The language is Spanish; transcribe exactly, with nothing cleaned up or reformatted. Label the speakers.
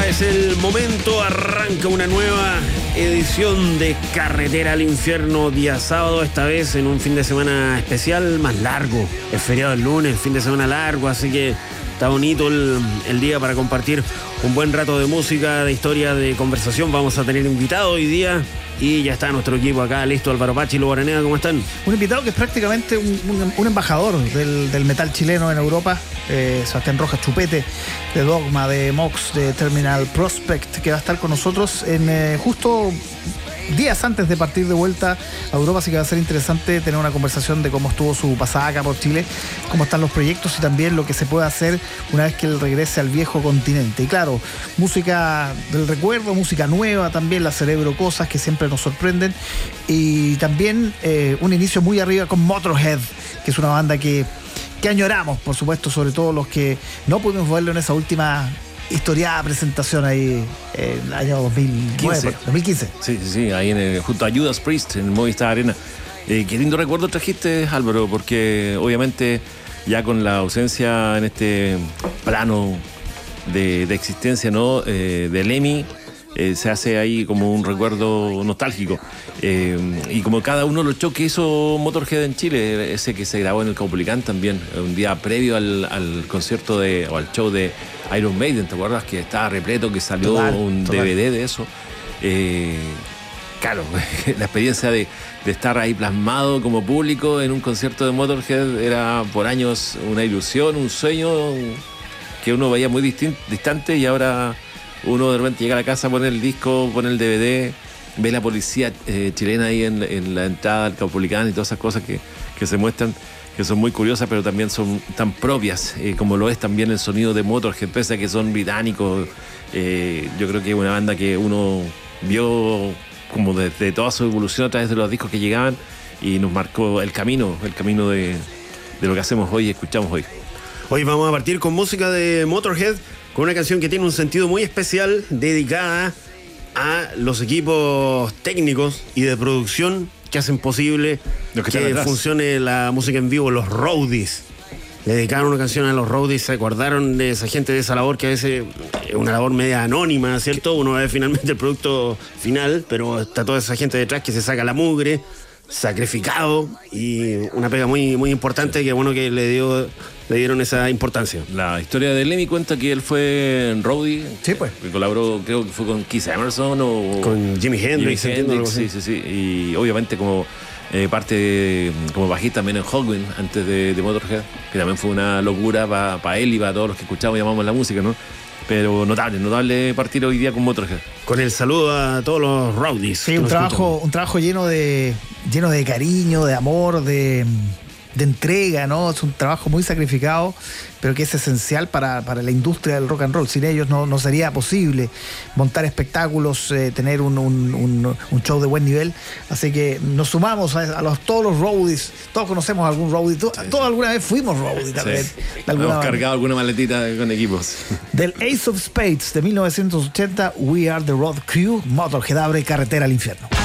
Speaker 1: es el momento, arranca una nueva edición de Carretera al Infierno, día sábado, esta vez en un fin de semana especial, más largo. Es feriado el lunes, fin de semana largo, así que está bonito el, el día para compartir un buen rato de música, de historia, de conversación. Vamos a tener invitado hoy día y ya está nuestro equipo acá listo. Álvaro Pachi, Lugo Araneda, ¿cómo están?
Speaker 2: Un invitado que es prácticamente un, un, un embajador del, del metal chileno en Europa, eh, Sebastián Rojas Chupete, de Dogma, de Mox, de Terminal Prospect, que va a estar con nosotros en eh, justo días antes de partir de vuelta a Europa, así que va a ser interesante tener una conversación de cómo estuvo su pasada acá por Chile, cómo están los proyectos y también lo que se puede hacer una vez que él regrese al viejo continente. Y claro, música del recuerdo, música nueva también, la Cerebro Cosas, que siempre nos sorprenden, y también eh, un inicio muy arriba con Motorhead, que es una banda que, que añoramos, por supuesto, sobre todo los que no pudimos verlo en esa última historiada presentación ahí en el año dos mil quince. dos mil quince.
Speaker 3: Sí, sí, sí, ahí en el, junto a Judas Priest en Movistar Arena. Eh, qué lindo recuerdo trajiste, Álvaro, porque obviamente ya con la ausencia en este plano de, de existencia, ¿no? Eh, de Lemmy, eh, se hace ahí como un recuerdo nostálgico. Eh, y como cada uno de los shows que hizo Motorhead en Chile, ese que se grabó en el Caupolicán también, un día previo al, al concierto de, o al show de Iron Maiden, ¿te acuerdas? Que estaba repleto, que salió total, un total. D V D de eso. Eh, claro, la experiencia de, de estar ahí plasmado como público en un concierto de Motorhead era por años una ilusión, un sueño que uno veía muy distin- distante, y ahora uno de repente llega a la casa, pone el disco, pone el D V D, ve la policía eh, chilena ahí en, en la entrada al Caupolicán y todas esas cosas que, que se muestran, que son muy curiosas, pero también son tan propias, eh, como lo es también el sonido de Motorhead, pese a que son británicos. Eh, yo creo que es una banda que uno vio como desde toda su evolución a través de los discos que llegaban, y nos marcó el camino, el camino de, de lo que hacemos hoy y escuchamos hoy.
Speaker 1: Hoy vamos a partir con música de Motorhead, con una canción que tiene un sentido muy especial, dedicada a los equipos técnicos y de producción que hacen posible que, que funcione la música en vivo, los roadies. Le dedicaron una canción a los roadies, se acordaron de esa gente, de esa labor que a veces es una labor media anónima, ¿cierto? Uno ve finalmente el producto final, pero está toda esa gente detrás que se saca la mugre, sacrificado, y una pega muy, muy importante, que bueno que le dio le dieron esa importancia.
Speaker 3: La historia de Lemmy cuenta que él fue en roadie,
Speaker 2: sí, pues,
Speaker 3: que colaboró, creo que fue con Keith Emerson o
Speaker 1: con Jimi Hendrix,
Speaker 3: Jimi Hendrix, sí, sí, sí, y obviamente como eh, parte de, como bajista también en Hawkwind antes de, de Motorhead, que también fue una locura para pa él y para todos los que escuchamos y llamamos la música, ¿no? Pero notable, notable partir hoy día con Motorhead.
Speaker 1: Con el saludo a todos los roadies.
Speaker 2: Sí, un trabajo, un trabajo lleno de lleno de cariño, de amor, de, de entrega, ¿no? Es un trabajo muy sacrificado, pero que es esencial para, para la industria del rock and roll. Sin ellos no, no sería posible montar espectáculos, eh, tener un, un, un, un show de buen nivel. Así que nos sumamos a, a los, todos los roadies. Todos conocemos algún roadie. Todos, sí, todos alguna vez fuimos roadie, tal vez.
Speaker 3: Sí. Hemos cargado alguna maletita con equipos.
Speaker 2: Del Ace of Spades de mil novecientos ochenta, We Are the Road Crew, Motorhead abre Carretera al Infierno.